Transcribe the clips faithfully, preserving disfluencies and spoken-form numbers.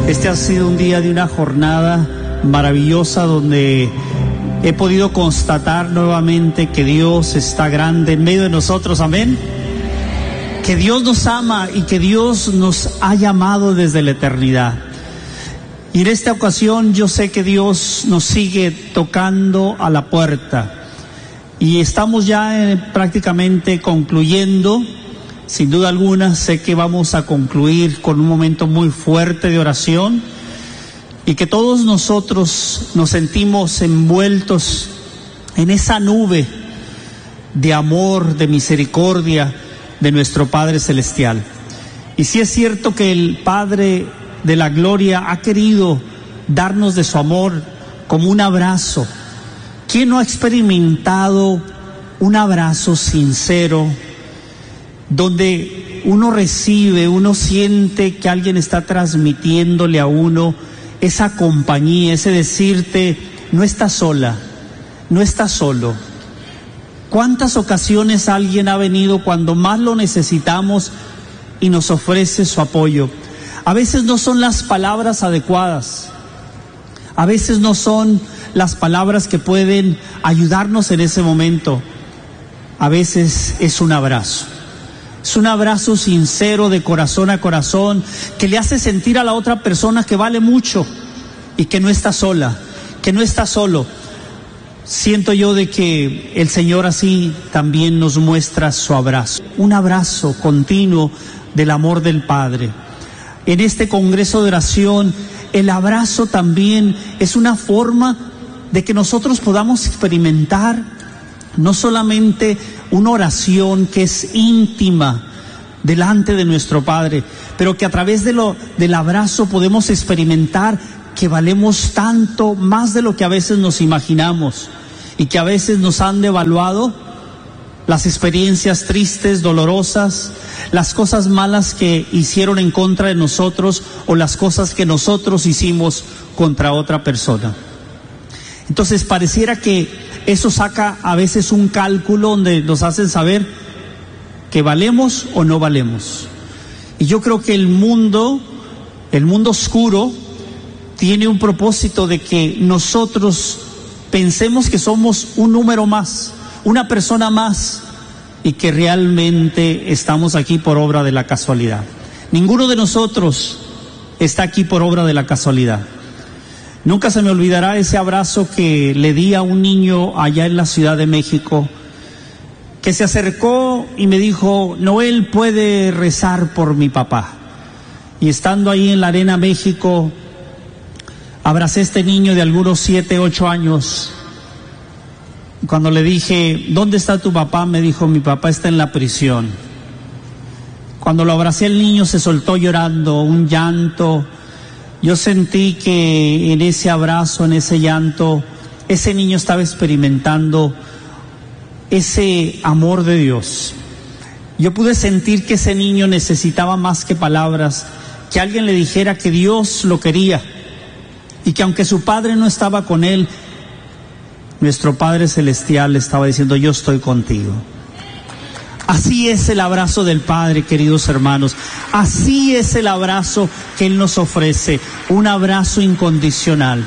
Este ha sido un día de una jornada maravillosa donde he podido constatar nuevamente que Dios está grande en medio de nosotros, amén. Que Dios nos ama y que Dios nos ha llamado desde la eternidad. Y en esta ocasión yo sé que Dios nos sigue tocando a la puerta. Y estamos ya eh, prácticamente concluyendo. Sin duda alguna, sé que vamos a concluir con un momento muy fuerte de oración y que todos nosotros nos sentimos envueltos en esa nube de amor, de misericordia de nuestro Padre Celestial. Y sí es cierto que el Padre de la Gloria ha querido darnos de su amor como un abrazo. ¿Quién no ha experimentado un abrazo sincero, donde uno recibe, uno siente que alguien está transmitiéndole a uno esa compañía, ese decirte, no estás sola, no estás solo? ¿Cuántas ocasiones alguien ha venido cuando más lo necesitamos y nos ofrece su apoyo? A veces no son las palabras adecuadas, a veces no son las palabras que pueden ayudarnos en ese momento, a veces es un abrazo. Es un abrazo sincero de corazón a corazón que le hace sentir a la otra persona que vale mucho y que no está sola, que no está solo. Siento yo de que el Señor así también nos muestra su abrazo, un abrazo continuo del amor del Padre. En este congreso de oración, el abrazo también es una forma de que nosotros podamos experimentar no solamente una oración que es íntima delante de nuestro Padre, pero que a través de lo, del abrazo podemos experimentar que valemos tanto más de lo que a veces nos imaginamos y que a veces nos han devaluado las experiencias tristes, dolorosas, las cosas malas que hicieron en contra de nosotros o las cosas que nosotros hicimos contra otra persona. Entonces pareciera que eso saca a veces un cálculo donde nos hacen saber que valemos o no valemos. Y yo creo que el mundo, el mundo oscuro, tiene un propósito de que nosotros pensemos que somos un número más, una persona más, y que realmente estamos aquí por obra de la casualidad. Ninguno de nosotros está aquí por obra de la casualidad. Nunca se me olvidará ese abrazo que le di a un niño allá en la Ciudad de México, que se acercó y me dijo, Noel, puede rezar por mi papá. Y estando ahí en la Arena México, abracé a este niño de algunos siete, ocho años. Cuando le dije, ¿dónde está tu papá? Me dijo, mi papá está en la prisión. Cuando lo abracé, el niño se soltó llorando, un llanto. Yo sentí que en ese abrazo, en ese llanto, ese niño estaba experimentando ese amor de Dios. Yo pude sentir que ese niño necesitaba más que palabras, que alguien le dijera que Dios lo quería y que aunque su padre no estaba con él, nuestro Padre Celestial le estaba diciendo, yo estoy contigo. Así es el abrazo del Padre, queridos hermanos. Así es el abrazo que Él nos ofrece, un abrazo incondicional.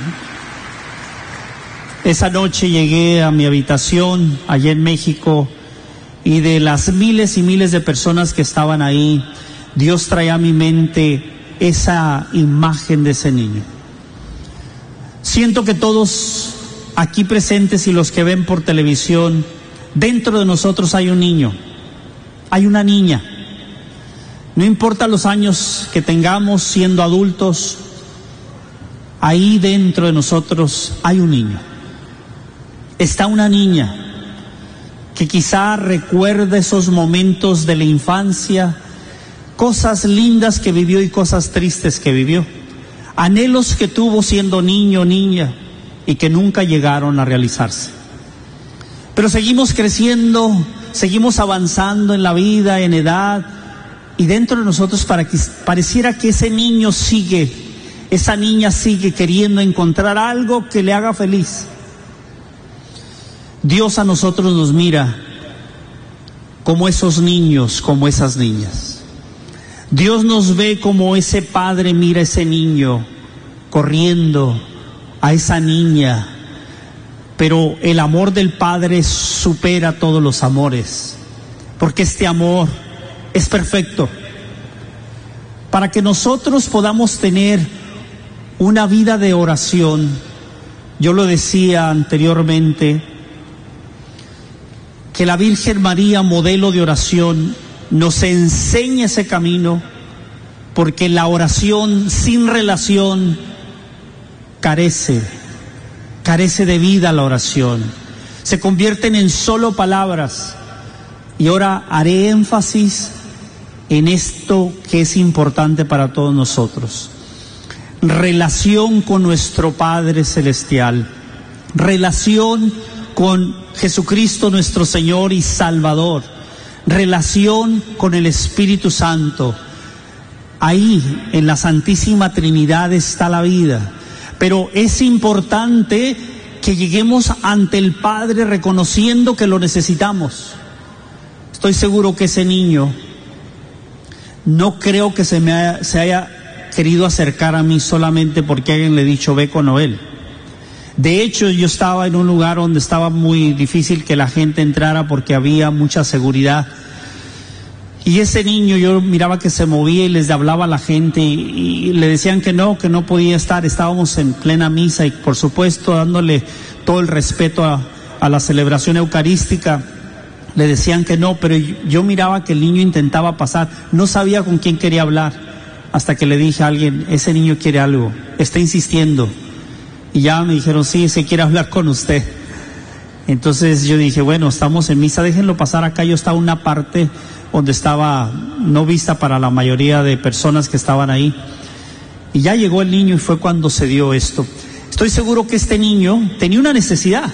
Esa noche llegué a mi habitación allá en México y de las miles y miles de personas que estaban ahí, Dios traía a mi mente esa imagen de ese niño. Siento que todos aquí presentes y los que ven por televisión, dentro de nosotros hay un niño. Hay una niña. No importa los años que tengamos siendo adultos, ahí dentro de nosotros hay un niño. Está una niña que quizá recuerde esos momentos de la infancia, cosas lindas que vivió y cosas tristes que vivió, anhelos que tuvo siendo niño o niña y que nunca llegaron a realizarse. Pero seguimos creciendo, seguimos avanzando en la vida, en edad, y dentro de nosotros para que, pareciera que ese niño sigue, esa niña sigue queriendo encontrar algo que le haga feliz. Dios a nosotros nos mira como esos niños, como esas niñas. Dios nos ve como ese padre mira a ese niño corriendo, a esa niña, pero el amor del Padre supera todos los amores, porque este amor es perfecto. Para que nosotros podamos tener una vida de oración, yo lo decía anteriormente, que la Virgen María, modelo de oración, nos enseña ese camino, porque la oración sin relación carece, carece de vida la oración. Se convierten en solo palabras. Y ahora haré énfasis en esto que es importante para todos nosotros. Relación con nuestro Padre Celestial. Relación con Jesucristo nuestro Señor y Salvador. Relación con el Espíritu Santo. Ahí, en la Santísima Trinidad, está la vida. Pero es importante que lleguemos ante el Padre reconociendo que lo necesitamos. Estoy seguro que ese niño no creo que se me haya, se haya querido acercar a mí solamente porque alguien le ha dicho ve con Noel. De hecho, yo estaba en un lugar donde estaba muy difícil que la gente entrara porque había mucha seguridad. Y ese niño, yo miraba que se movía y les hablaba a la gente y, y le decían que no, que no podía estar. Estábamos en plena misa y por supuesto dándole todo el respeto a, a la celebración eucarística. Le decían que no, pero yo, yo miraba que el niño intentaba pasar. No sabía con quién quería hablar hasta que le dije a alguien, ese niño quiere algo, está insistiendo. Y ya me dijeron, sí, se quiere hablar con usted. Entonces yo dije, bueno, estamos en misa, déjenlo pasar acá. Yo estaba en una parte donde estaba no vista para la mayoría de personas que estaban ahí. Y ya llegó el niño y fue cuando se dio esto. Estoy seguro que este niño tenía una necesidad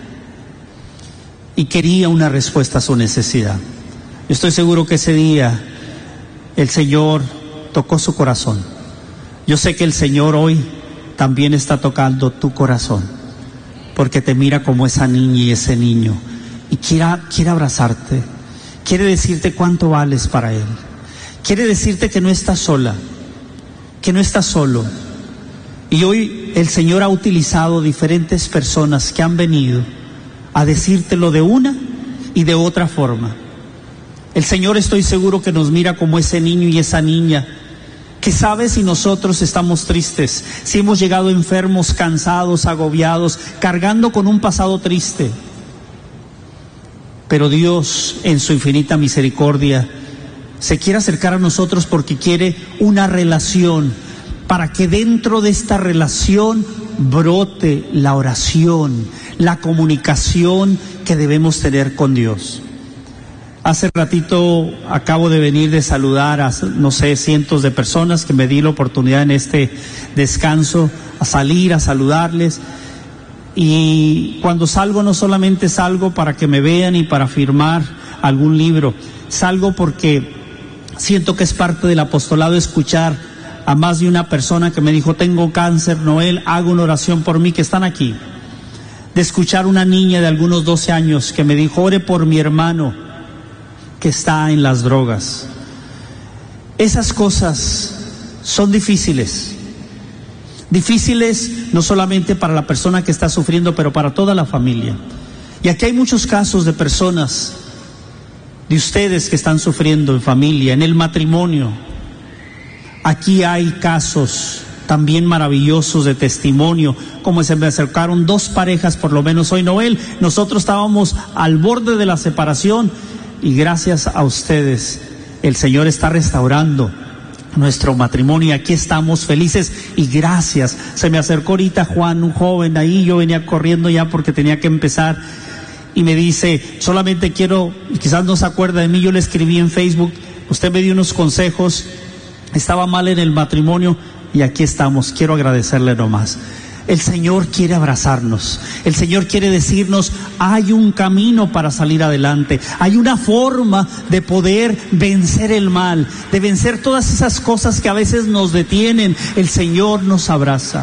y quería una respuesta a su necesidad. Yo estoy seguro que ese día el Señor tocó su corazón. Yo sé que el Señor hoy también está tocando tu corazón, porque te mira como esa niña y ese niño y quiere, quiere abrazarte. Quiere decirte cuánto vales para Él. Quiere decirte que no estás sola, que no estás solo. Y hoy el Señor ha utilizado diferentes personas que han venido a decírtelo de una y de otra forma. El Señor, estoy seguro que nos mira como ese niño y esa niña que sabe si nosotros estamos tristes, si hemos llegado enfermos, cansados, agobiados, cargando con un pasado triste. Pero Dios, en su infinita misericordia, se quiere acercar a nosotros porque quiere una relación, para que dentro de esta relación brote la oración, la comunicación que debemos tener con Dios. Hace ratito acabo de venir de saludar a, no sé, cientos de personas que me di la oportunidad en este descanso a salir, a saludarles. Y cuando salgo no solamente salgo para que me vean y para firmar algún libro, salgo porque siento que es parte del apostolado escuchar a más de una persona que me dijo, tengo cáncer, Noel, hago una oración por mí, que están aquí. De escuchar una niña de algunos doce años que me dijo, ore por mi hermano que está en las drogas. Esas cosas son difíciles. Difíciles no solamente para la persona que está sufriendo, pero para toda la familia. Y aquí hay muchos casos de personas, de ustedes que están sufriendo en familia, en el matrimonio. Aquí hay casos también maravillosos de testimonio, como se me acercaron dos parejas, por lo menos hoy, Noel. Nosotros estábamos al borde de la separación y gracias a ustedes el Señor está restaurando nuestro matrimonio y aquí estamos felices y gracias. Se me acercó ahorita Juan, un joven ahí, yo venía corriendo ya porque tenía que empezar y me dice, solamente quiero, quizás no se acuerda de mí, yo le escribí en Facebook, usted me dio unos consejos, estaba mal en el matrimonio y aquí estamos, quiero agradecerle nomás. El Señor quiere abrazarnos, el Señor quiere decirnos, hay un camino para salir adelante, hay una forma de poder vencer el mal, de vencer todas esas cosas que a veces nos detienen. El Señor nos abraza.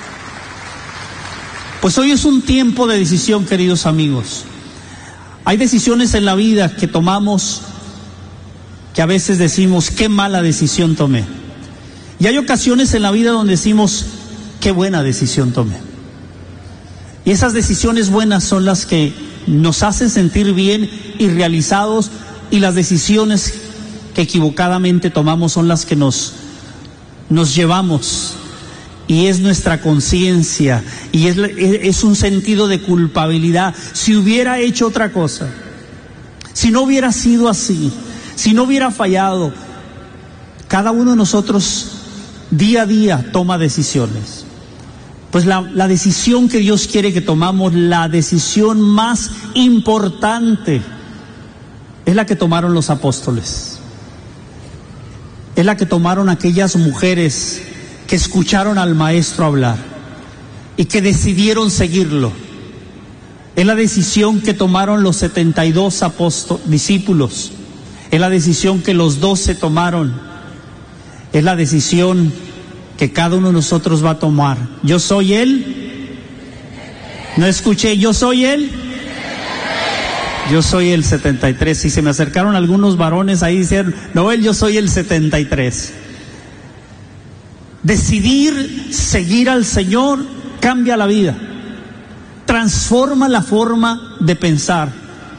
Pues hoy es un tiempo de decisión, queridos amigos. Hay decisiones en la vida que tomamos que a veces decimos, qué mala decisión tomé. Y hay ocasiones en la vida donde decimos, qué buena decisión tomé. Y esas decisiones buenas son las que nos hacen sentir bien y realizados, y las decisiones que equivocadamente tomamos son las que nos, nos llevamos, y es nuestra conciencia, y es, es un sentido de culpabilidad. Si hubiera hecho otra cosa, si no hubiera sido así, si no hubiera fallado, cada uno de nosotros día a día toma decisiones. Pues la, la decisión que Dios quiere que tomamos, la decisión más importante, es la que tomaron los apóstoles. Es la que tomaron aquellas mujeres que escucharon al Maestro hablar y que decidieron seguirlo. Es la decisión que tomaron los setenta y dos apóstoles, discípulos. Es la decisión que los doce tomaron. Es la decisión que cada uno de nosotros va a tomar. Yo soy Él. No escuché, yo soy Él. Yo soy el setenta y tres. Si se me acercaron algunos varones ahí, dicen, no, Él, yo soy el setenta y tres. Decidir seguir al Señor cambia la vida, transforma la forma de pensar.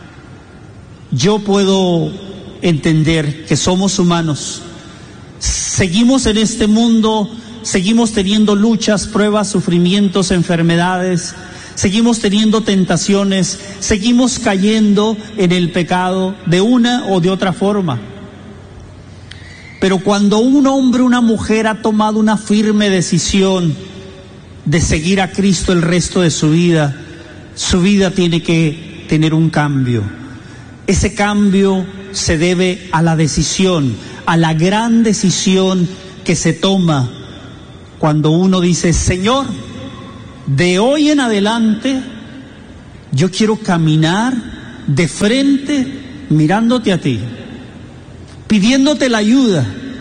Yo puedo entender que somos humanos, seguimos en este mundo, seguimos teniendo luchas, pruebas, sufrimientos, enfermedades, seguimos teniendo tentaciones, seguimos cayendo en el pecado de una o de otra forma. Pero cuando un hombre o una mujer ha tomado una firme decisión de seguir a Cristo el resto de su vida, su vida tiene que tener un cambio. Ese cambio se debe a la decisión, a la gran decisión que se toma cuando uno dice, Señor, de hoy en adelante yo quiero caminar de frente mirándote a ti, pidiéndote la ayuda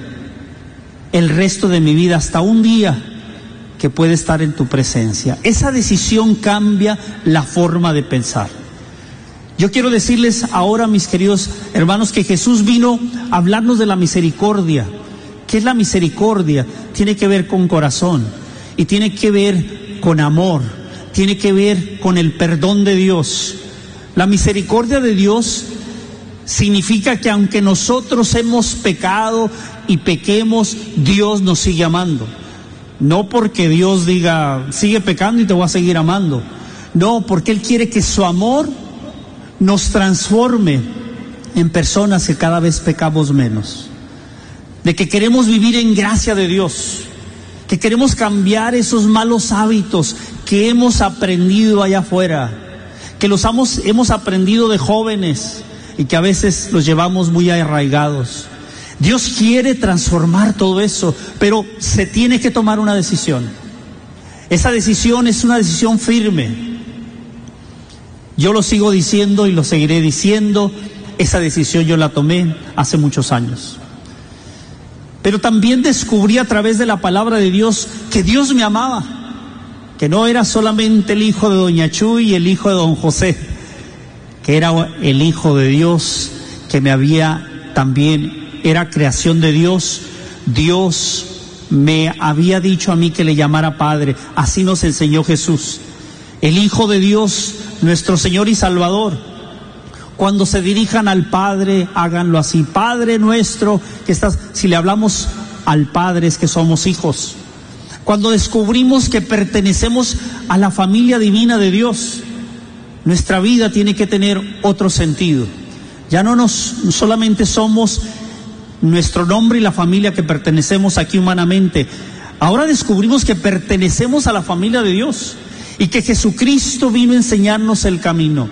el resto de mi vida, hasta un día que puede estar en tu presencia. Esa decisión cambia la forma de pensar. Yo quiero decirles ahora, mis queridos hermanos, que Jesús vino a hablarnos de la misericordia. ¿Qué es la misericordia? Tiene que ver con corazón y tiene que ver con amor, tiene que ver con el perdón de Dios. La misericordia de Dios significa que aunque nosotros hemos pecado y pequemos, Dios nos sigue amando. No porque Dios diga, sigue pecando y te voy a seguir amando. No, porque Él quiere que su amor nos transforme en personas que cada vez pecamos menos. De que queremos vivir en gracia de Dios, que queremos cambiar esos malos hábitos que hemos aprendido allá afuera, que los hemos, hemos aprendido de jóvenes y que a veces los llevamos muy arraigados. Dios quiere transformar todo eso, pero se tiene que tomar una decisión. Esa decisión es una decisión firme. Yo lo sigo diciendo y lo seguiré diciendo, esa decisión yo la tomé hace muchos años. Pero también descubrí a través de la palabra de Dios que Dios me amaba, que no era solamente el hijo de doña Chuy y el hijo de don José, que era el hijo de Dios, que me había también, era creación de Dios. Dios me había dicho a mí que le llamara Padre, así nos enseñó Jesús, el Hijo de Dios, nuestro Señor y Salvador. Cuando se dirijan al Padre, háganlo así: Padre nuestro que estás. Si le hablamos al Padre es que somos hijos. Cuando descubrimos que pertenecemos a la familia divina de Dios, nuestra vida tiene que tener otro sentido. Ya no nos solamente somos nuestro nombre y la familia que pertenecemos aquí humanamente. Ahora descubrimos que pertenecemos a la familia de Dios y que Jesucristo vino a enseñarnos el camino.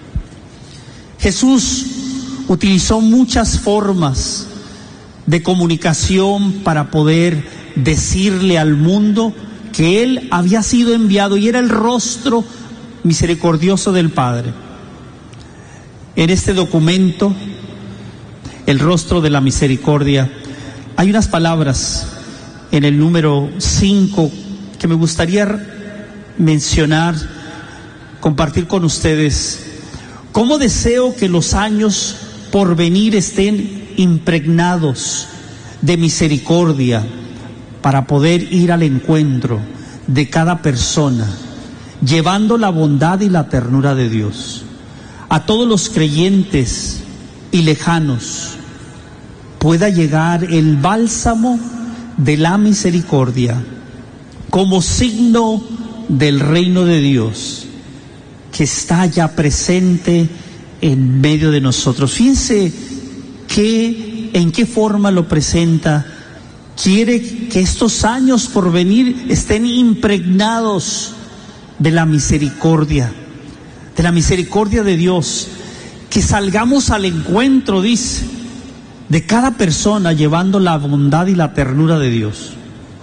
Jesús utilizó muchas formas de comunicación para poder decirle al mundo que Él había sido enviado y era el rostro misericordioso del Padre. En este documento, el rostro de la misericordia, hay unas palabras en el número cinco que me gustaría mencionar, compartir con ustedes. ¿Cómo deseo que los años por venir estén impregnados de misericordia para poder ir al encuentro de cada persona, llevando la bondad y la ternura de Dios. A todos los creyentes y lejanos pueda llegar el bálsamo de la misericordia como signo del reino de Dios que está ya presente en medio de nosotros. Fíjense que, en qué forma lo presenta. Quiere que estos años por venir estén impregnados de la misericordia, de la misericordia de Dios, que salgamos al encuentro, dice, de cada persona llevando la bondad y la ternura de Dios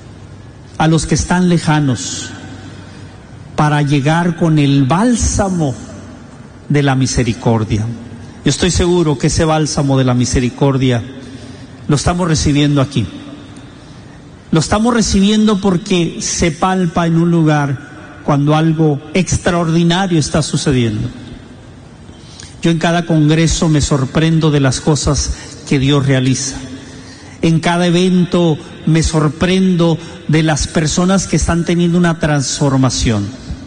a los que están lejanos, para llegar con el bálsamo de la misericordia. Yo estoy seguro que ese bálsamo de la misericordia lo estamos recibiendo aquí. Lo estamos recibiendo porque se palpa en un lugar cuando algo extraordinario está sucediendo. Yo en cada congreso me sorprendo de las cosas que Dios realiza. En cada evento me sorprendo de las personas que están teniendo una transformación.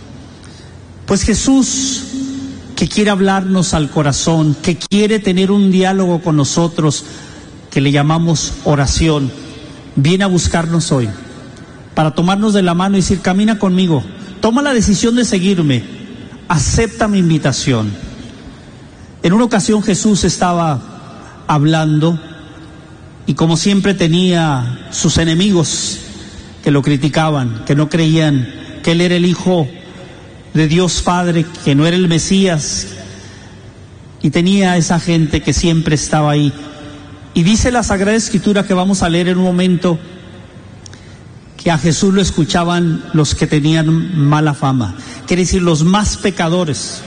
Pues Jesús, que quiere hablarnos al corazón, que quiere tener un diálogo con nosotros, que le llamamos oración, viene a buscarnos hoy para tomarnos de la mano y decir: camina conmigo, toma la decisión de seguirme, acepta mi invitación. En una ocasión Jesús estaba hablando y, como siempre, tenía sus enemigos que lo criticaban, que no creían que Él era el Hijo de Dios Padre, que no era el Mesías, y tenía esa gente que siempre estaba ahí. Y dice la Sagrada Escritura, que vamos a leer en un momento, que a Jesús lo escuchaban los que tenían mala fama, quiere decir los más pecadores,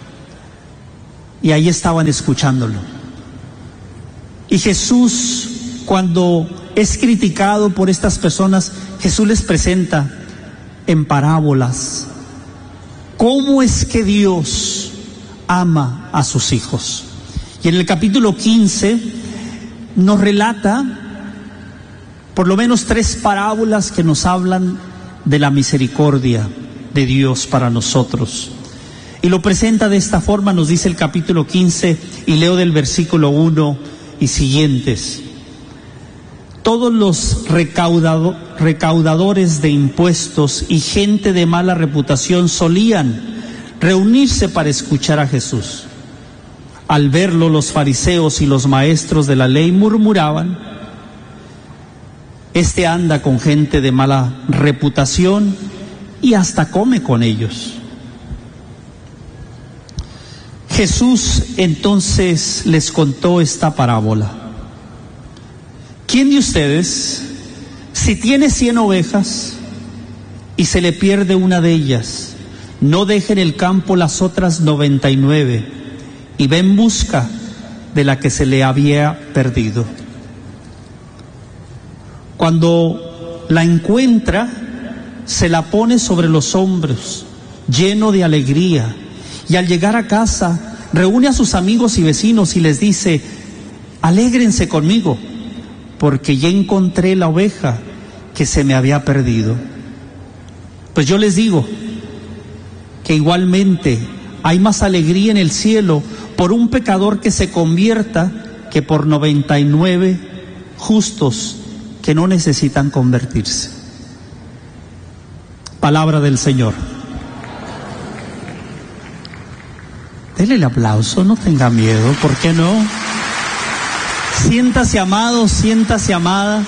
y ahí estaban escuchándolo. Y Jesús, cuando es criticado por estas personas, Jesús les presenta en parábolas cómo es que Dios ama a sus hijos. Y en el capítulo quince nos relata por lo menos tres parábolas que nos hablan de la misericordia de Dios para nosotros. Y lo presenta de esta forma, nos dice el capítulo quince, y leo del versículo uno y siguientes. Todos los recaudado, recaudadores de impuestos y gente de mala reputación solían reunirse para escuchar a Jesús. Al verlo, los fariseos y los maestros de la ley murmuraban: este anda con gente de mala reputación y hasta come con ellos. Jesús entonces les contó esta parábola. ¿Quién de ustedes, si tiene cien ovejas y se le pierde una de ellas, no deja en el campo las otras noventa y nueve y va en busca de la que se le había perdido? Cuando la encuentra, se la pone sobre los hombros, lleno de alegría, y al llegar a casa reúne a sus amigos y vecinos y les dice: alégrense conmigo, porque ya encontré la oveja que se me había perdido. Pues yo les digo que igualmente hay más alegría en el cielo por un pecador que se convierta que por noventa y nueve justos que no necesitan convertirse. Palabra del Señor. Dele el aplauso, no tenga miedo, ¿por qué no? Siéntase amado, siéntase amada.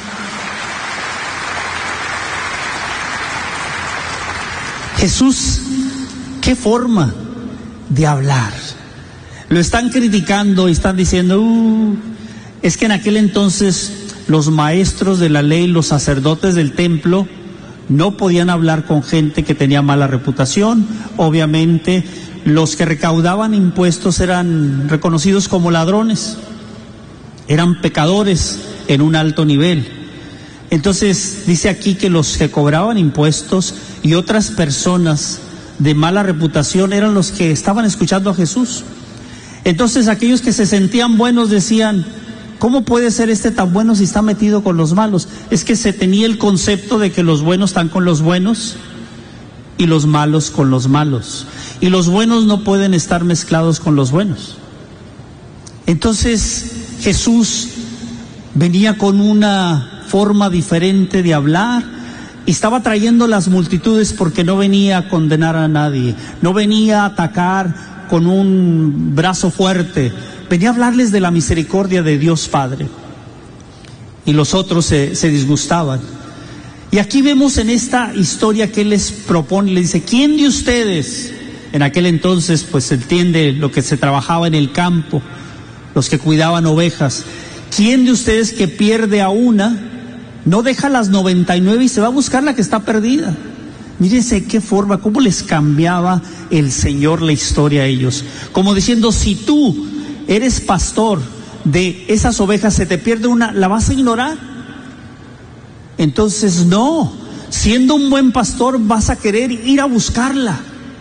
Jesús, qué forma de hablar. Lo están criticando y están diciendo, uh, es que en aquel entonces los maestros de la ley, los sacerdotes del templo, no podían hablar con gente que tenía mala reputación. Obviamente, los que recaudaban impuestos eran reconocidos como ladrones, eran pecadores en un alto nivel. Entonces dice aquí que los que cobraban impuestos y otras personas de mala reputación eran los que estaban escuchando a Jesús. Entonces aquellos que se sentían buenos decían: ¿cómo puede ser este tan bueno si está metido con los malos? Es que se tenía el concepto de que los buenos están con los buenos y los malos con los malos, y los buenos no pueden estar mezclados con los buenos. Entonces Jesús venía con una forma diferente de hablar y estaba trayendo las multitudes, porque no venía a condenar a nadie, no venía a atacar con un brazo fuerte, venía a hablarles de la misericordia de Dios Padre. Y los otros se, se disgustaban. Y aquí vemos en esta historia que Él les propone, le dice: ¿quién de ustedes? En aquel entonces pues se entiende lo que se trabajaba en el campo, los que cuidaban ovejas. ¿Quién de ustedes que pierde a una, no deja las noventa y nueve y se va a buscar la que está perdida? Mírense de qué forma, cómo les cambiaba el Señor la historia a ellos. Como diciendo: si tú eres pastor de esas ovejas, se te pierde una, ¿la vas a ignorar? Entonces no, siendo un buen pastor vas a querer ir a buscarla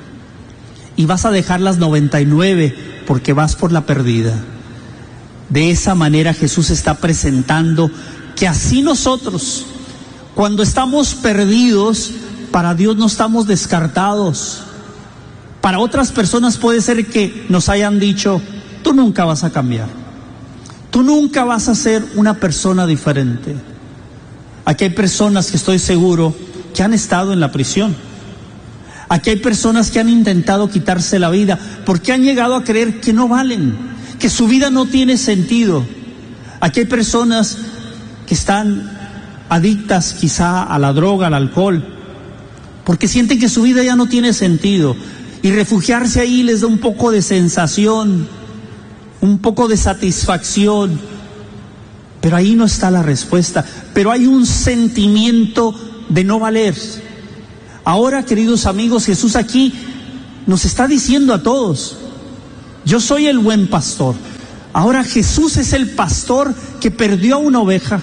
y vas a dejar las noventa y nueve porque vas por la perdida. De esa manera Jesús está presentando que así nosotros, cuando estamos perdidos, para Dios no estamos descartados. Para otras personas puede ser que nos hayan dicho: tú nunca vas a cambiar, tú nunca vas a ser una persona diferente. Aquí hay personas que estoy seguro que han estado en la prisión. Aquí hay personas que han intentado quitarse la vida porque han llegado a creer que no valen, que su vida no tiene sentido. Aquí hay personas que están adictas quizá a la droga, al alcohol, porque sienten que su vida ya no tiene sentido, y refugiarse ahí les da un poco de sensación, un poco de satisfacción. Pero ahí no está la respuesta, pero hay un sentimiento de no valer. Ahora, queridos amigos, Jesús aquí nos está diciendo a todos: yo soy el buen pastor. Ahora Jesús es el pastor que perdió a una oveja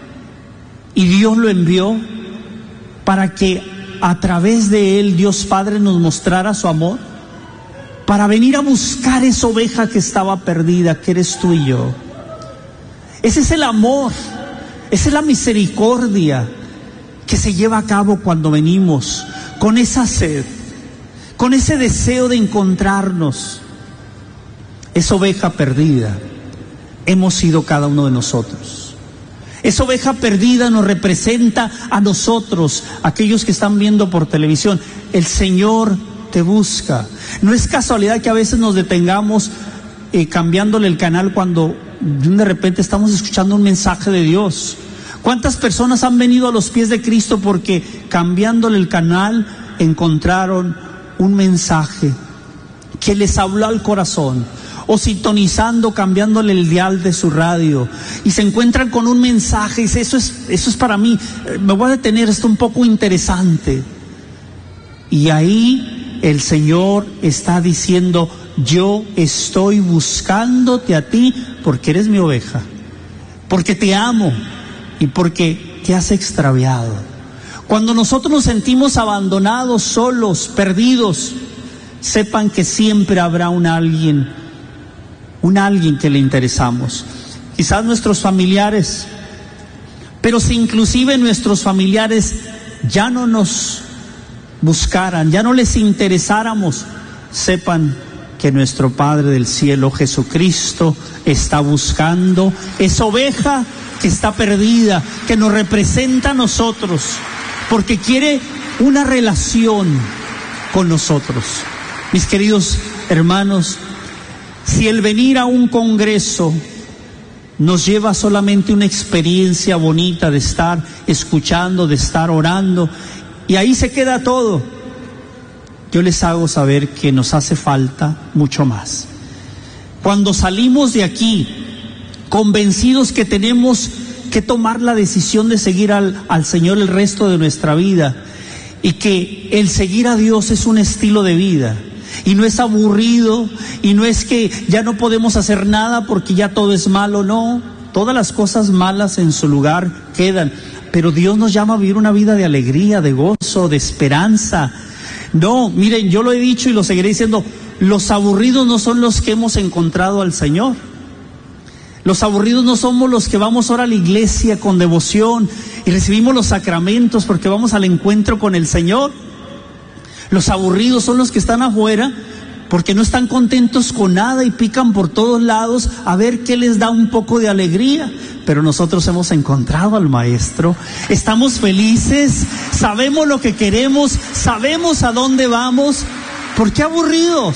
y Dios lo envió para que a través de él Dios Padre nos mostrara su amor, para venir a buscar esa oveja que estaba perdida, que eres tú y yo. Ese es el amor, esa es la misericordia que se lleva a cabo cuando venimos con esa sed, con ese deseo de encontrarnos. Esa oveja perdida hemos sido cada uno de nosotros. Esa oveja perdida nos representa a nosotros, aquellos que están viendo por televisión. El Señor te busca. No es casualidad que a veces nos detengamos eh, cambiándole el canal cuando de repente estamos escuchando un mensaje de Dios. ¿Cuántas personas han venido a los pies de Cristo porque cambiándole el canal encontraron un mensaje que les habló al corazón? O sintonizando, cambiándole el dial de su radio, y se encuentran con un mensaje y dice: eso es, eso es para mí, me voy a detener, esto un poco interesante. Y ahí el Señor está diciendo: yo estoy buscándote a ti porque eres mi oveja, porque te amo y porque te has extraviado. Cuando nosotros nos sentimos abandonados, solos, perdidos, sepan que siempre habrá un alguien, un alguien que le interesamos. Quizás nuestros familiares, pero si inclusive nuestros familiares ya no nos buscaran, ya no les interesáramos, sepan que nuestro Padre del cielo, Jesucristo, está buscando esa oveja que está perdida, que nos representa a nosotros, porque quiere una relación con nosotros. Mis queridos hermanos, si el venir a un congreso nos lleva solamente una experiencia bonita de estar escuchando, de estar orando, y ahí se queda todo, yo les hago saber que nos hace falta mucho más. Cuando salimos de aquí convencidos que tenemos que tomar la decisión de seguir al, al Señor el resto de nuestra vida, y que el seguir a Dios es un estilo de vida, y no es aburrido, y no es que ya no podemos hacer nada porque ya todo es malo. No, todas las cosas malas en su lugar quedan, pero Dios nos llama a vivir una vida de alegría, de gozo, de esperanza. No, miren, yo lo he dicho y lo seguiré diciendo, los aburridos no son los que hemos encontrado al Señor. Los aburridos no somos los que vamos ahora a la iglesia con devoción y recibimos los sacramentos porque vamos al encuentro con el Señor. Los aburridos son los que están afuera porque no están contentos con nada y pican por todos lados a ver qué les da un poco de alegría. Pero nosotros hemos encontrado al Maestro, estamos felices, sabemos lo que queremos, sabemos a dónde vamos. ¿Por qué aburridos?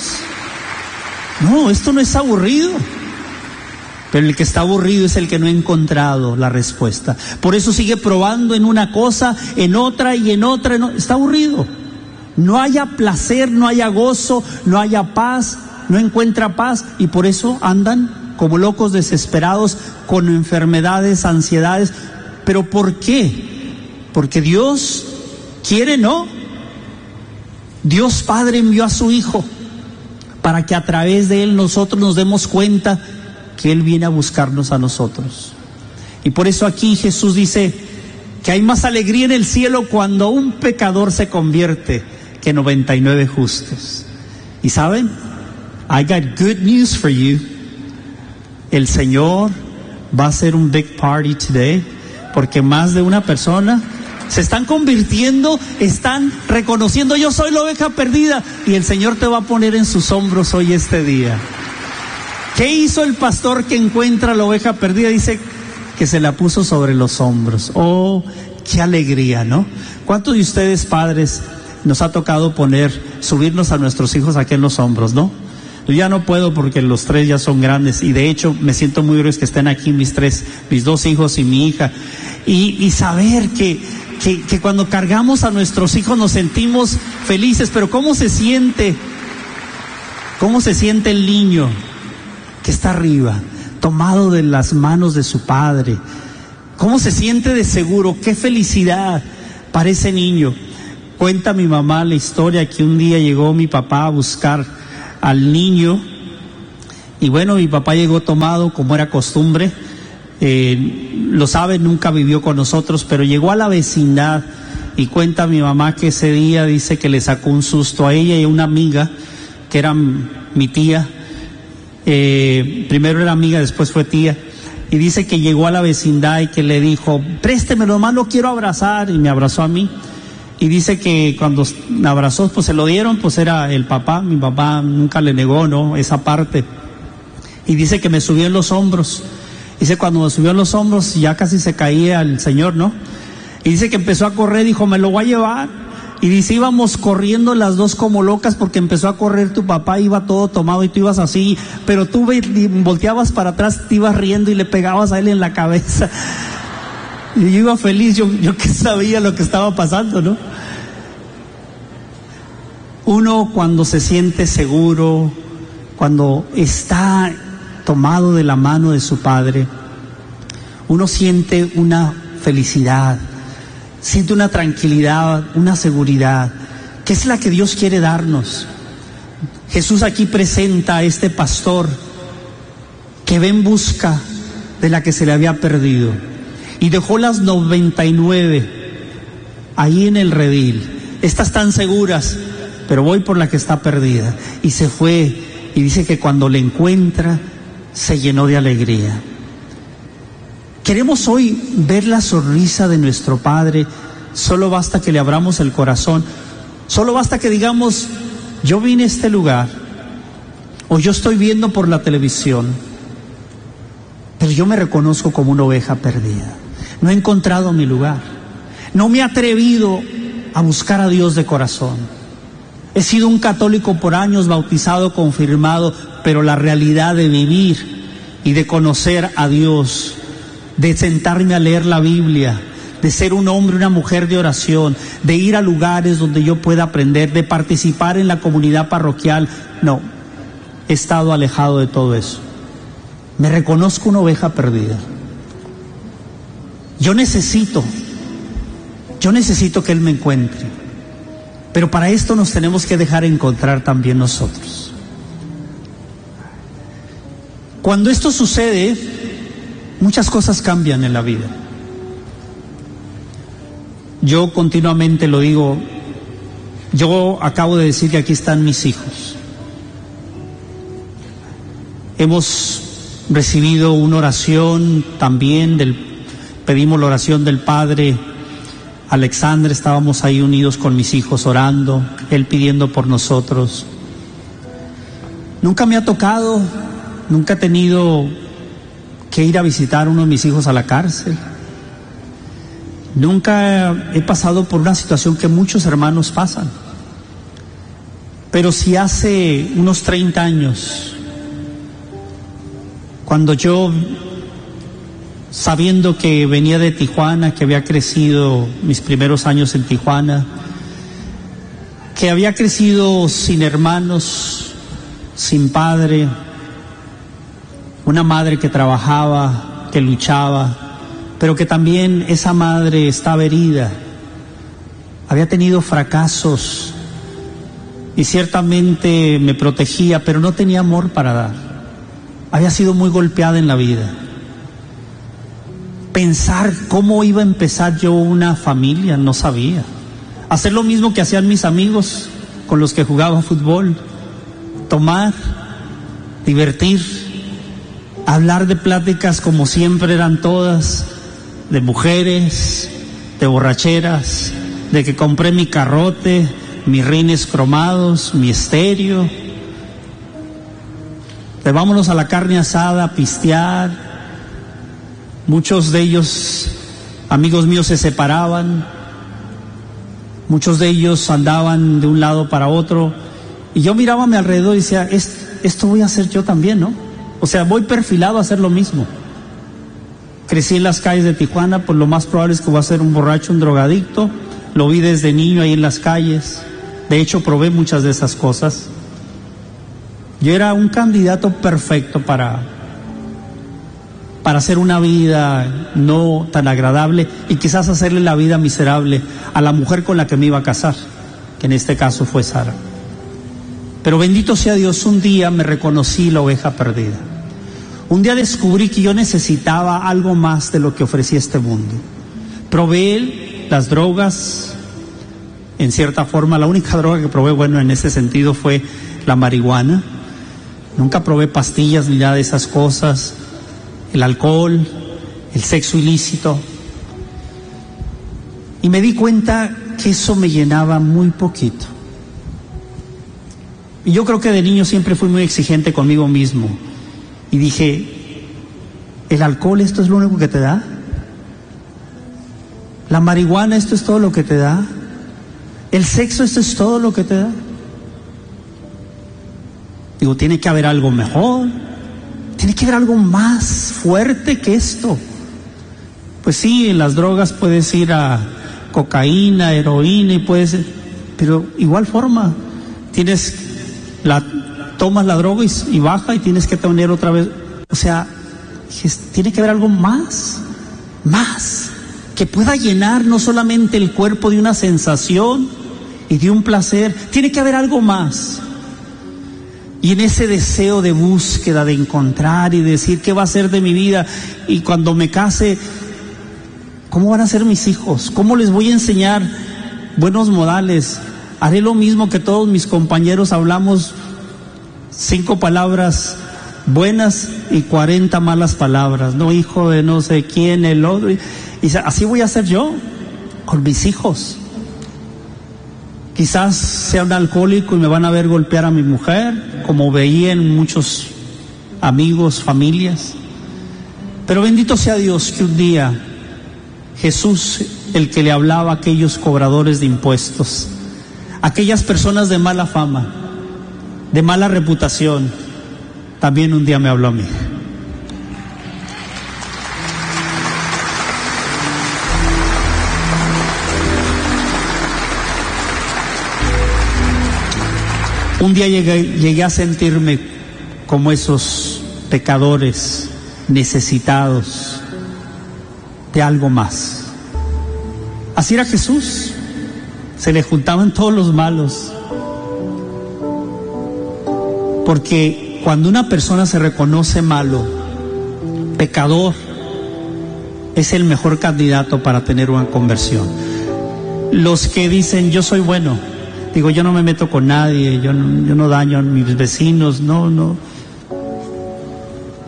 No, esto no es aburrido. Pero el que está aburrido es el que no ha encontrado la respuesta. Por eso sigue probando en una cosa, en otra y en otra. No, está aburrido. No haya placer, no haya gozo, no haya paz, no encuentra paz. Y por eso andan como locos desesperados con enfermedades, ansiedades. ¿Pero por qué? Porque Dios quiere, ¿no? Dios Padre envió a su Hijo para que a través de Él nosotros nos demos cuenta que Él viene a buscarnos a nosotros. Y por eso aquí Jesús dice que hay más alegría en el cielo cuando un pecador se convierte que noventa y nueve justos. Y saben, I got good news for you. El Señor va a hacer un big party today, porque más de una persona se están convirtiendo, están reconociendo: yo soy la oveja perdida, y el Señor te va a poner en sus hombros hoy este día. ¿Qué hizo el pastor que encuentra la oveja perdida? Dice que se la puso sobre los hombros. Oh, qué alegría, ¿no? ¿Cuántos de ustedes, padres, nos ha tocado poner, subirnos a nuestros hijos aquí en los hombros, no? Yo ya no puedo porque los tres ya son grandes, y de hecho me siento muy orgulloso que estén aquí mis tres, mis dos hijos y mi hija, y, y saber que, que, que cuando cargamos a nuestros hijos nos sentimos felices. Pero ¿cómo se siente? ¿Cómo se siente el niño que está arriba, tomado de las manos de su padre? ¿Cómo se siente de seguro? ¡Qué felicidad para ese niño! Cuenta mi mamá la historia que un día llegó mi papá a buscar al niño, y bueno, mi papá llegó tomado como era costumbre, eh, lo sabe, nunca vivió con nosotros, pero llegó a la vecindad, y cuenta mi mamá que ese día dice que le sacó un susto a ella y a una amiga que era mi tía. Eh, primero era amiga, después fue tía, y dice que llegó a la vecindad y que le dijo: préstemelo, nomás lo quiero abrazar, y me abrazó a mí. Y dice que cuando me abrazó, pues se lo dieron, pues era el papá, mi papá nunca le negó, ¿no?, esa parte. Y dice que me subió en los hombros. Dice, cuando me subió en los hombros, ya casi se caía el señor, ¿no? Y dice que empezó a correr, dijo: me lo voy a llevar. Y dice, íbamos corriendo las dos como locas porque empezó a correr tu papá, iba todo tomado y tú ibas así, pero tú volteabas para atrás, te ibas riendo y le pegabas a él en la cabeza. Y yo iba feliz, yo, yo que sabía lo que estaba pasando, ¿no? Uno cuando se siente seguro, cuando está tomado de la mano de su Padre, uno siente una felicidad, siente una tranquilidad, una seguridad, que es la que Dios quiere darnos. Jesús aquí presenta a este pastor que ve en busca de la que se le había perdido, y dejó las noventa y nueve ahí en el redil. Estas están seguras, pero voy por la que está perdida. Y se fue, y dice que cuando le encuentra, se llenó de alegría. Queremos hoy ver la sonrisa de nuestro Padre. Solo basta que le abramos el corazón. Solo basta que digamos: yo vine a este lugar, o yo estoy viendo por la televisión, pero yo me reconozco como una oveja perdida. No he encontrado mi lugar. No me he atrevido a buscar a Dios de corazón. He sido un católico por años, bautizado, confirmado, pero la realidad de vivir y de conocer a Dios, de sentarme a leer la Biblia, de ser un hombre, una mujer de oración, de ir a lugares donde yo pueda aprender, de participar en la comunidad parroquial, no, he estado alejado de todo eso. Me reconozco una oveja perdida. Yo necesito, yo necesito que Él me encuentre, pero para esto nos tenemos que dejar encontrar también nosotros. Cuando esto sucede, muchas cosas cambian en la vida. Yo continuamente lo digo, yo acabo de decir que aquí están mis hijos. Hemos recibido una oración también, del, pedimos la oración del Padre Alexandre, estábamos ahí unidos con mis hijos orando, él pidiendo por nosotros. Nunca me ha tocado, nunca he tenido que ir a visitar a uno de mis hijos a la cárcel. Nunca he pasado por una situación que muchos hermanos pasan. Pero si hace unos treinta años, cuando yo, sabiendo que venía de Tijuana, que había crecido mis primeros años en Tijuana, que había crecido sin hermanos, sin padre, una madre que trabajaba, que luchaba, pero que también esa madre estaba herida, había tenido fracasos y ciertamente me protegía, pero no tenía amor para dar. Había sido muy golpeada en la vida. Pensar cómo iba a empezar yo una familia, no sabía. Hacer lo mismo que hacían mis amigos con los que jugaba fútbol, tomar, divertir, hablar de pláticas como siempre eran todas, de mujeres, de borracheras, de que compré mi carrote, mis rines cromados, mi estéreo, de vámonos a la carne asada a pistear. Muchos de ellos, amigos míos, se separaban, muchos de ellos andaban de un lado para otro, y yo miraba a mi alrededor y decía, esto voy a hacer yo también, ¿no? O sea, voy perfilado a hacer lo mismo. Crecí en las calles de Tijuana, pues lo más probable es que voy a ser un borracho, un drogadicto. Lo vi desde niño ahí en las calles. De hecho, probé muchas de esas cosas. Yo era un candidato perfecto para, para hacer una vida no tan agradable y quizás hacerle la vida miserable a la mujer con la que me iba a casar, que en este caso fue Sara. Pero bendito sea Dios, un día me reconocí la oveja perdida. Un día descubrí que yo necesitaba algo más de lo que ofrecía este mundo. Probé las drogas, en cierta forma, la única droga que probé, bueno, en ese sentido fue la marihuana. Nunca probé pastillas ni nada de esas cosas, el alcohol, el sexo ilícito. Y me di cuenta que eso me llenaba muy poquito. Y yo creo que de niño siempre fui muy exigente conmigo mismo. Y dije, ¿el alcohol esto es lo único que te da? ¿La marihuana esto es todo lo que te da? ¿El sexo esto es todo lo que te da? Digo, tiene que haber algo mejor, tiene que haber algo más fuerte que esto. Pues sí, en las drogas puedes ir a cocaína, heroína y puedes, pero igual forma, tienes la tomas la droga y, y baja y tienes que tener otra vez. O sea, tiene que haber algo más, más, que pueda llenar no solamente el cuerpo de una sensación y de un placer, tiene que haber algo más. Y en ese deseo de búsqueda, de encontrar y decir qué va a ser de mi vida, y cuando me case, ¿cómo van a ser mis hijos? ¿Cómo les voy a enseñar buenos modales? Haré lo mismo que todos mis compañeros, hablamos cinco palabras buenas y cuarenta malas palabras, no hijo de no sé quién, el otro, y, y así voy a hacer yo con mis hijos. Quizás sea un alcohólico y me van a ver golpear a mi mujer, como veía en muchos amigos, familias. Pero bendito sea Dios que un día Jesús, el que le hablaba a aquellos cobradores de impuestos, aquellas personas de mala fama, de mala reputación, también un día me habló a mí. Un día llegué, llegué a sentirme como esos pecadores necesitados de algo más. Así era Jesús, se le juntaban todos los malos. Porque cuando una persona se reconoce malo, pecador, es el mejor candidato para tener una conversión. Los que dicen yo soy bueno, digo yo no me meto con nadie, yo no, yo no daño a mis vecinos, no, no.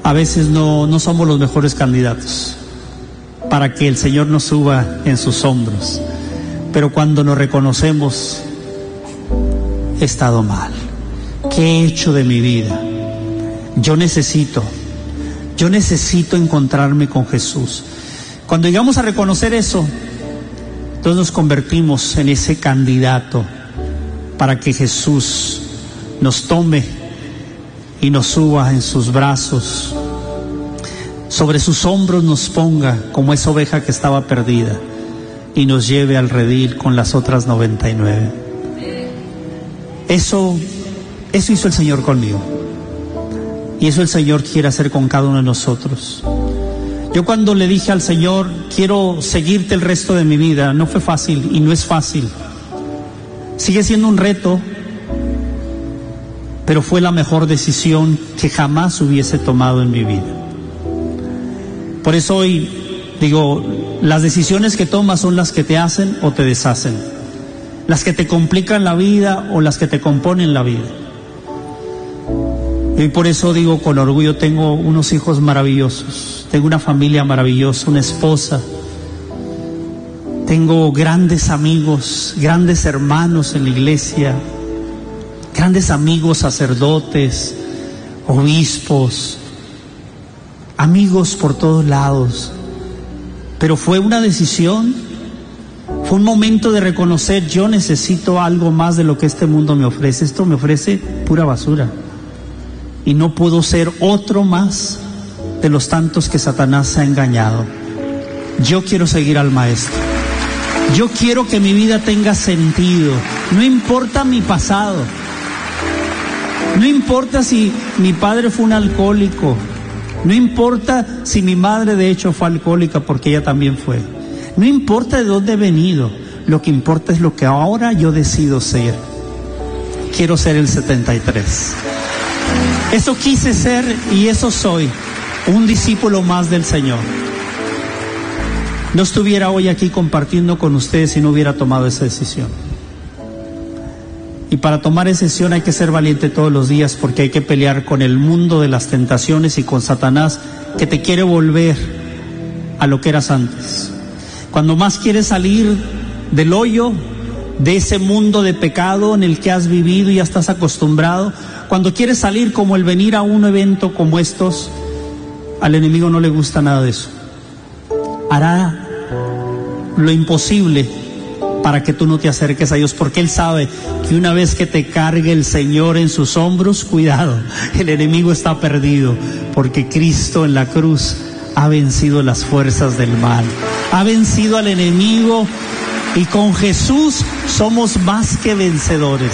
a veces no, no somos los mejores candidatos para que el Señor nos suba en sus hombros. Pero cuando nos reconocemos, he estado mal. ¿Qué he hecho de mi vida? Yo necesito, yo necesito encontrarme con Jesús. Cuando llegamos a reconocer eso, entonces nos convertimos en ese candidato para que Jesús nos tome y nos suba en sus brazos, sobre sus hombros nos ponga como esa oveja que estaba perdida y nos lleve al redil con las otras noventa y nueve. Eso, eso hizo el Señor conmigo, y eso el Señor quiere hacer con cada uno de nosotros. Yo cuando le dije al Señor, quiero seguirte el resto de mi vida, no fue fácil y no es fácil. Sigue siendo un reto, pero fue la mejor decisión que jamás hubiese tomado en mi vida. Por eso hoy digo, las decisiones que tomas son las que te hacen o te deshacen, las que te complican la vida o las que te componen la vida. Y por eso digo con orgullo, tengo unos hijos maravillosos, tengo una familia maravillosa, una esposa, tengo grandes amigos, grandes hermanos en la iglesia, grandes amigos sacerdotes, obispos, amigos por todos lados. Pero fue una decisión, fue un momento de reconocer, yo necesito algo más de lo que este mundo me ofrece. Esto me ofrece pura basura y no puedo ser otro más de los tantos que Satanás ha engañado. Yo quiero seguir al Maestro, yo quiero que mi vida tenga sentido, no importa mi pasado, no importa si mi padre fue un alcohólico, no importa si mi madre de hecho fue alcohólica, porque ella también fue, no importa de dónde he venido, lo que importa es lo que ahora yo decido ser. Quiero ser el setenta y tres. Eso quise ser y eso soy, un discípulo más del Señor. No estuviera hoy aquí compartiendo con ustedes si no hubiera tomado esa decisión. Y para tomar esa decisión hay que ser valiente todos los días, porque hay que pelear con el mundo de las tentaciones y con Satanás, que te quiere volver a lo que eras antes. Cuando más quieres salir del hoyo, de ese mundo de pecado en el que has vivido y ya estás acostumbrado, cuando quieres salir como el venir a un evento como estos, al enemigo no le gusta nada de eso. Hará lo imposible para que tú no te acerques a Dios, porque Él sabe que una vez que te cargue el Señor en sus hombros, cuidado, el enemigo está perdido, porque Cristo en la cruz ha vencido las fuerzas del mal, ha vencido al enemigo, y con Jesús somos más que vencedores.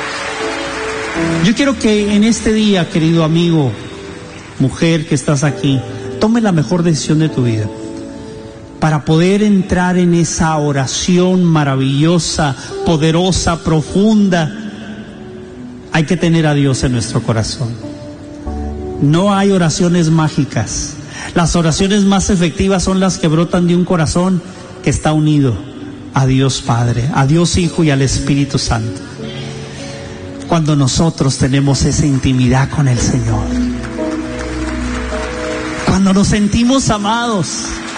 Yo quiero que en este día, querido amigo, mujer que estás aquí, tome la mejor decisión de tu vida. Para poder entrar en esa oración maravillosa, poderosa, profunda, hay que tener a Dios en nuestro corazón. No hay oraciones mágicas. Las oraciones más efectivas son las que brotan de un corazón que está unido a Dios Padre, a Dios Hijo y al Espíritu Santo. Cuando nosotros tenemos esa intimidad con el Señor, cuando nos sentimos amados,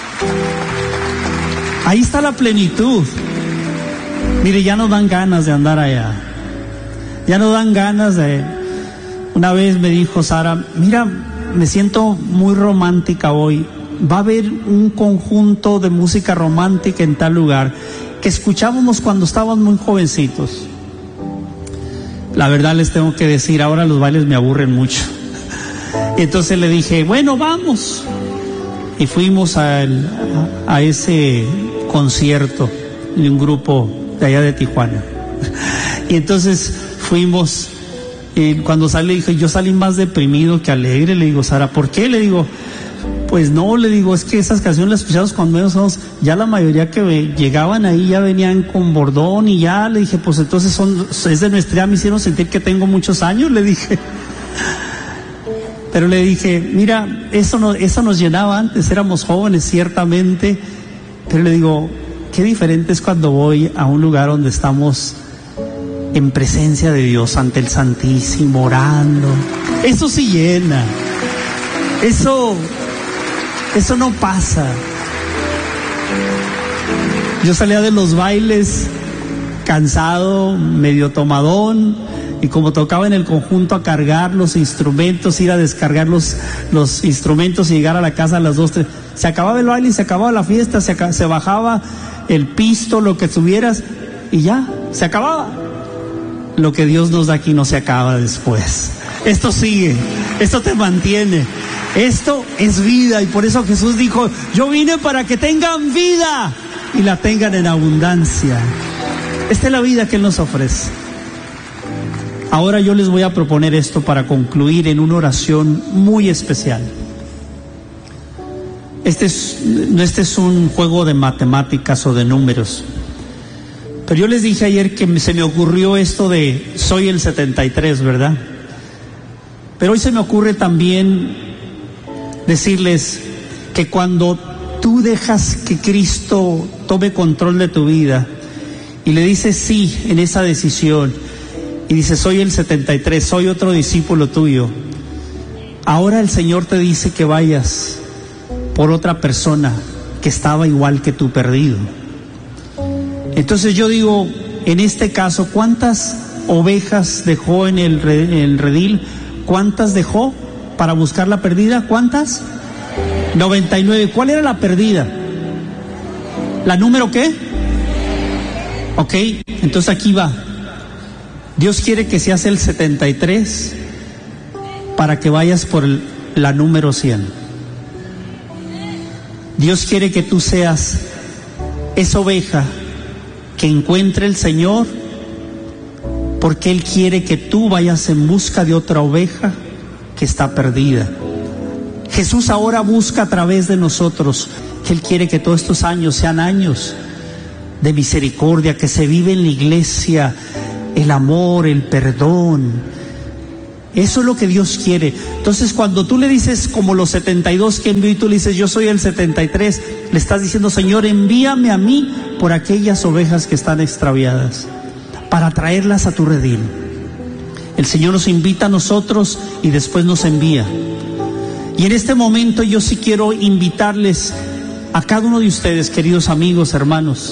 ahí está la plenitud. Mire, ya no dan ganas de andar allá, ya no dan ganas de... Una vez me dijo Sara, mira, me siento muy romántica hoy, va a haber un conjunto de música romántica en tal lugar que escuchábamos cuando estábamos muy jovencitos. La verdad les tengo que decir, ahora los bailes me aburren mucho. Y entonces le dije, bueno, vamos. Y fuimos a, el, a ese concierto de un grupo de allá de Tijuana. Y entonces fuimos, y cuando salí, dije, yo salí más deprimido que alegre. Le digo, Sara, ¿por qué? Le digo, pues no, le digo, es que esas canciones las escuchamos cuando nosotros, ya la mayoría que ve, llegaban ahí ya venían con bordón, y ya le dije, pues entonces son, es de nuestra edad, me hicieron sentir que tengo muchos años, le dije. Pero le dije, mira, eso, no, eso nos llenaba antes, éramos jóvenes ciertamente, pero le digo, qué diferente es cuando voy a un lugar donde estamos en presencia de Dios, ante el Santísimo, orando. Eso sí llena. Eso, eso no pasa. Yo salía de los bailes cansado, medio tomadón, y como tocaba en el conjunto a cargar los instrumentos, ir a descargar los, los instrumentos y llegar a la casa a las dos, tres, se acababa el baile y se acababa la fiesta, se, acá, se bajaba el pisto, lo que tuvieras, y ya, se acababa. Lo que Dios nos da aquí no se acaba después. Esto sigue, esto te mantiene, esto es vida, y por eso Jesús dijo: yo vine para que tengan vida y la tengan en abundancia. Esta es la vida que Él nos ofrece. Ahora yo les voy a proponer esto para concluir en una oración muy especial. Este es, este es un juego de matemáticas o de números. Pero yo les dije ayer que se me ocurrió esto de soy el setenta y tres, ¿verdad? Pero hoy se me ocurre también decirles que cuando tú dejas que Cristo tome control de tu vida y le dices sí en esa decisión y dices soy el setenta y tres, soy otro discípulo tuyo, ahora el Señor te dice que vayas por otra persona que estaba igual que tú, perdido. Entonces yo digo, en este caso, ¿cuántas ovejas dejó en el, re, en el redil? ¿Cuántas dejó para buscar la perdida? ¿Cuántas? noventa y nueve. ¿Cuál era la perdida? ¿La número qué? Ok, entonces aquí va. Dios quiere que seas el setenta y tres para que vayas por el, la número cien. Dios quiere que tú seas esa oveja que encuentre el Señor, porque Él quiere que tú vayas en busca de otra oveja que está perdida. Jesús ahora busca a través de nosotros, que Él quiere que todos estos años sean años de misericordia, que se vive en la iglesia el amor, el perdón. Eso es lo que Dios quiere. Entonces cuando tú le dices, como los setenta y dos que envió, y tú le dices yo soy el setenta y tres, le estás diciendo: Señor, envíame a mí por aquellas ovejas que están extraviadas, para traerlas a tu redil. El Señor nos invita a nosotros y después nos envía. Y en este momento yo sí quiero invitarles a cada uno de ustedes, queridos amigos, hermanos,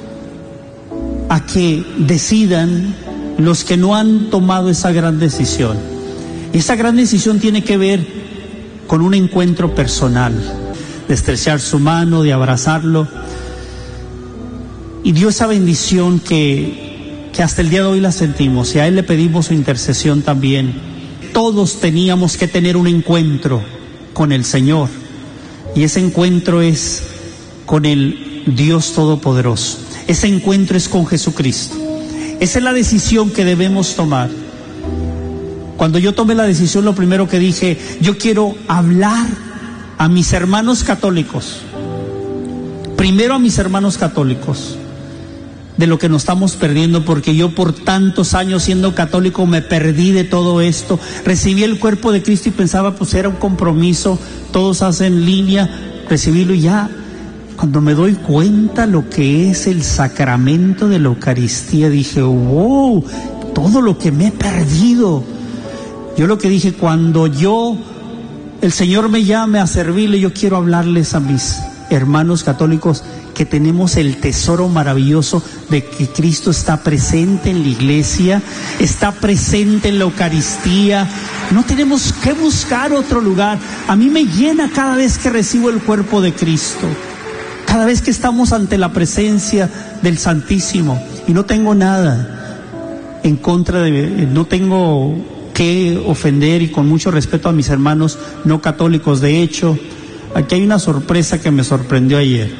a que decidan, los que no han tomado esa gran decisión. Esa gran decisión tiene que ver con un encuentro personal, de estrechar su mano, de abrazarlo, y dio esa bendición que, que hasta el día de hoy la sentimos, y a Él le pedimos su intercesión también. Todos teníamos que tener un encuentro con el Señor, y ese encuentro es con el Dios Todopoderoso. Ese encuentro es con Jesucristo. Esa es la decisión que debemos tomar. Cuando yo tomé la decisión, lo primero que dije: yo quiero hablar a mis hermanos católicos, primero a mis hermanos católicos, de lo que nos estamos perdiendo, porque yo por tantos años siendo católico me perdí de todo esto. Recibí el cuerpo de Cristo y pensaba pues era un compromiso, todos hacen línea, recibirlo y ya. Cuando me doy cuenta lo que es el sacramento de la Eucaristía, dije: wow, todo lo que me he perdido. Yo lo que dije, cuando yo, el Señor me llame a servirle, yo quiero hablarles a mis hermanos católicos que tenemos el tesoro maravilloso de que Cristo está presente en la iglesia, está presente en la Eucaristía. No tenemos que buscar otro lugar. A mí me llena cada vez que recibo el cuerpo de Cristo, cada vez que estamos ante la presencia del Santísimo. Y no tengo nada en contra de, no tengo que ofender, y con mucho respeto a mis hermanos no católicos. De hecho, aquí hay una sorpresa que me sorprendió ayer.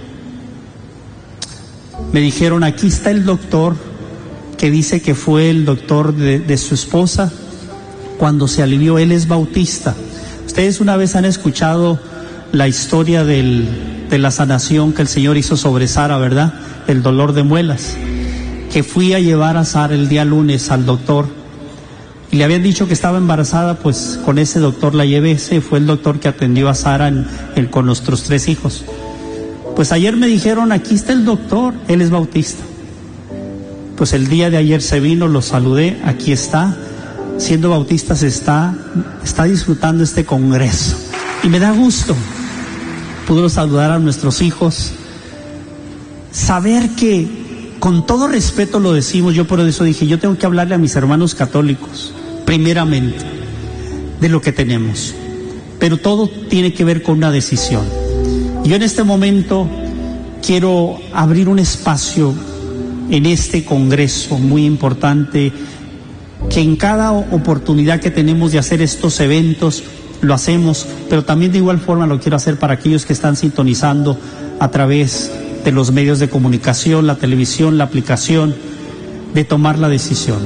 Me dijeron: aquí está el doctor que dice que fue el doctor de, de su esposa cuando se alivió. Él es bautista. Ustedes una vez han escuchado la historia del, de la sanación que el Señor hizo sobre Sara, ¿verdad? El dolor de muelas. Que fui a llevar a Sara el día lunes al doctor y le habían dicho que estaba embarazada, pues con ese doctor la llevé. Ese fue el doctor que atendió a Sara en, en, con nuestros tres hijos. Pues ayer me dijeron: aquí está el doctor, él es bautista. Pues el día de ayer se vino, lo saludé, aquí está, siendo bautista se está, está disfrutando este congreso. Y me da gusto poder saludar a nuestros hijos, saber que con todo respeto lo decimos. Yo por eso dije, yo tengo que hablarle a mis hermanos católicos, primeramente, de lo que tenemos. Pero todo tiene que ver con una decisión. Yo en este momento quiero abrir un espacio en este congreso muy importante, que en cada oportunidad que tenemos de hacer estos eventos, lo hacemos, pero también de igual forma lo quiero hacer para aquellos que están sintonizando a través de los medios de comunicación, la televisión, la aplicación, de tomar la decisión.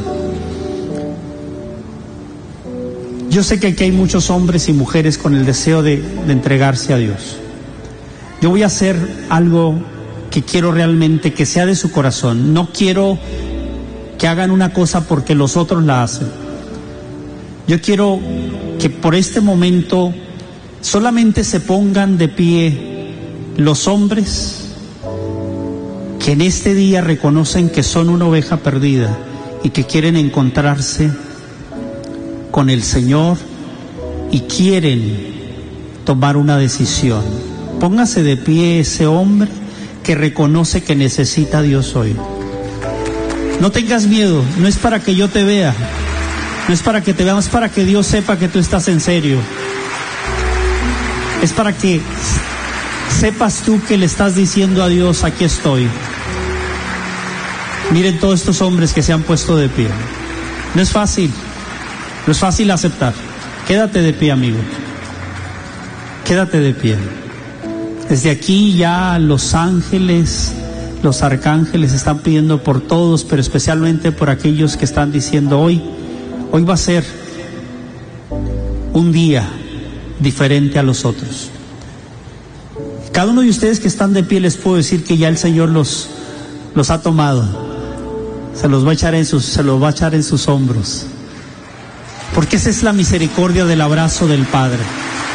Yo sé que aquí hay muchos hombres y mujeres con el deseo de, de entregarse a Dios. Yo voy a hacer algo que quiero realmente que sea de su corazón. No quiero que hagan una cosa porque los otros la hacen. Yo quiero que por este momento solamente se pongan de pie los hombres que en este día reconocen que son una oveja perdida y que quieren encontrarse con el Señor y quieren tomar una decisión. Póngase de pie ese hombre que reconoce que necesita a Dios hoy. No tengas miedo, no es para que yo te vea, no es para que te veamos, es para que Dios sepa que tú estás en serio. Es para que sepas tú que le estás diciendo a Dios, aquí estoy. Miren todos estos hombres que se han puesto de pie. No es fácil, no es fácil aceptar. Quédate de pie, amigo. Quédate de pie. Desde aquí ya los ángeles, los arcángeles están pidiendo por todos, pero especialmente por aquellos que están diciendo hoy, hoy va a ser un día diferente a los otros. Cada uno de ustedes que están de pie les puedo decir que ya el Señor los, los ha tomado, se los va a echar en sus, se los va a echar en sus hombros, porque esa es la misericordia del abrazo del Padre.